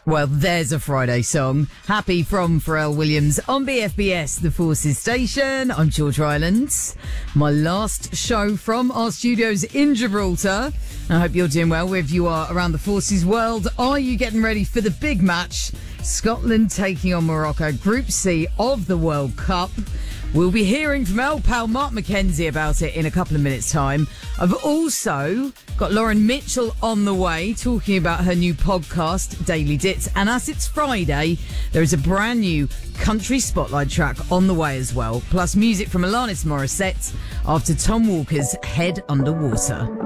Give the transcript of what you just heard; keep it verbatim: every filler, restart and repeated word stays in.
Well, there's a Friday song. Happy from Pharrell Williams on B F B S, the Forces Station. I'm George Rylands. My last show from our studios in Gibraltar. I hope you're doing well wherever you are around the Forces world. Are you getting ready for the big match? Scotland taking on Morocco, Group C of the World Cup. We'll be hearing from our pal Mark McKenzie about it in a couple of minutes' time. I've also got Lauren Mitchell on the way talking about her new podcast, Daily Dits. And as it's Friday, there is a brand new country spotlight track on the way as well. Plus music from Alanis Morissette after Tom Walker's Head Underwater.